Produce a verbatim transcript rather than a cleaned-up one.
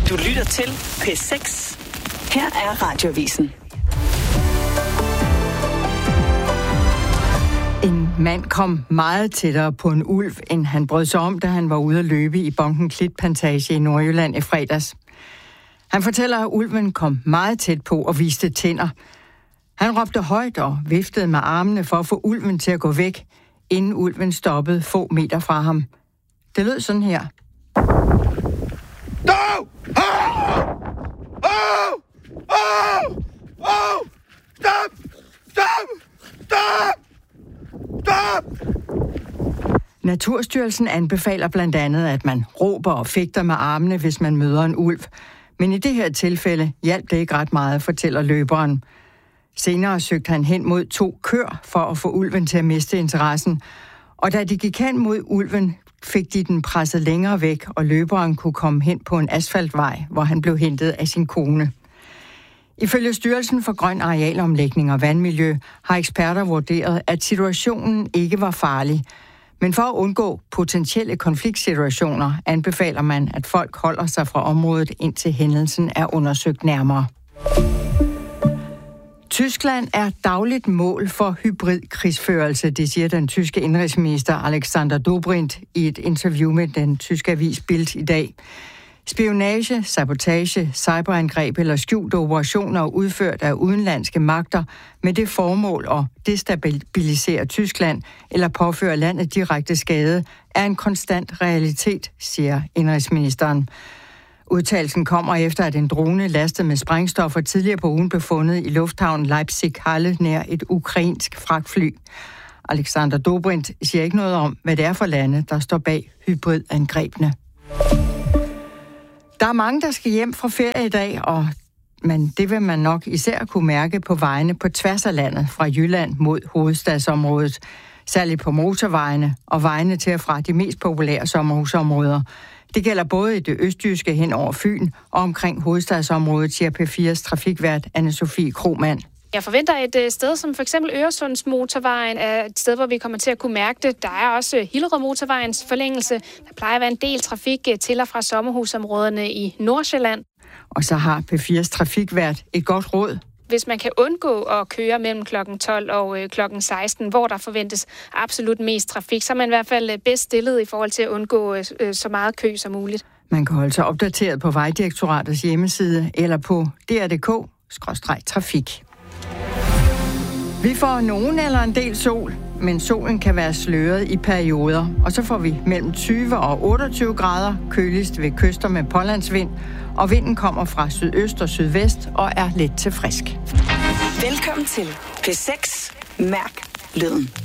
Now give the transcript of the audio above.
Du lytter til P seks. Her er Radioavisen. En mand kom meget tættere på en ulv, end han brød sig om, da han var ude at løbe i Bonken Klitplantage i Nordjylland i fredags. Han fortæller, at ulven kom meget tæt på og viste tænder. Han råbte højt og viftede med armene for at få ulven til at gå væk, inden ulven stoppede få meter fra ham. Det lød sådan her. No! Oh! Oh! Oh! Oh! Stop! Stop! Stop! Stop! Naturstyrelsen anbefaler blandt andet, at man råber og fægter med armene, hvis man møder en ulv. Men i det her tilfælde hjalp det ikke ret meget, fortæller løberen. Senere søgte han hen mod to køer for at få ulven til at miste interessen. Og da de gik hen mod ulven, fik de den presset længere væk, og løberen kunne komme hen på en asfaltvej, hvor han blev hentet af sin kone. Ifølge Styrelsen for Grøn Arealomlægning og Vandmiljø har eksperter vurderet, at situationen ikke var farlig. Men for at undgå potentielle konfliktsituationer anbefaler man, at folk holder sig fra området, indtil hændelsen er undersøgt nærmere. Tyskland er dagligt mål for hybridkrigsførelse, det siger den tyske indrigsminister Alexander Dobrindt i et interview med den tyske avis Bild i dag. Spionage, sabotage, cyberangreb eller skjulte operationer udført af udenlandske magter med det formål at destabilisere Tyskland eller påføre landet direkte skade er en konstant realitet, siger indrigsministeren. Udtalelsen kommer efter, at en drone lastet med sprængstoffer tidligere på ugen blev fundet i lufthavnen Leipzig-Halle nær et ukrainsk fragtfly. Alexander Dobrindt siger ikke noget om, hvad det er for lande, der står bag hybridangrebene. Der er mange, der skal hjem fra ferie i dag, og men det vil man nok især kunne mærke på vejene på tværs af landet, fra Jylland mod hovedstadsområdet, særligt på motorvejene og vejene til og fra de mest populære sommerhusområder. Det gælder både i det østjyske hen over Fyn og omkring hovedstadsområdet, siger P fires trafikvært Anne-Sophie Krohmann. Jeg forventer et sted som for eksempel Øresundsmotorvejen er et sted, hvor vi kommer til at kunne mærke det. Der er også Hillerød-motorvejens forlængelse. Der plejer at være en del trafik til og fra sommerhusområderne i Nordsjælland. Og så har P fires trafikvært et godt råd. Hvis man kan undgå at køre mellem klokken tolv og klokken seksten, hvor der forventes absolut mest trafik, så er man i hvert fald bedst stillet i forhold til at undgå så meget kø som muligt. Man kan holde sig opdateret på Vejdirektoratets hjemmeside eller på d r punktum d k skråstreg trafik. Vi får nogen eller en del sol, men solen kan være sløret i perioder, og så får vi mellem tyve og otteogtyve grader, køligst ved kyster med pålandsvind, og vinden kommer fra sydøst og sydvest og er let til frisk. Velkommen til P seks. Mærk lyden.